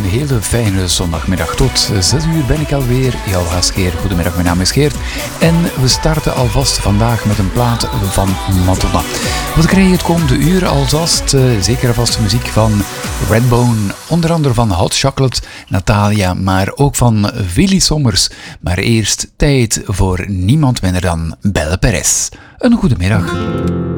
hele fijne zondagmiddag. Tot 6 uur ben ik alweer, jouw gastheer. Goedemiddag, mijn naam is Geert. En we starten alvast vandaag met een plaat van Madonna. Wat krijg je het komende uur alvast? Zeker alvast muziek van Redbone, onder andere van Hot Chocolate, Natalia, maar ook van Willy Sommers. Maar eerst tijd voor niemand minder dan Belle Perez. Een goede middag.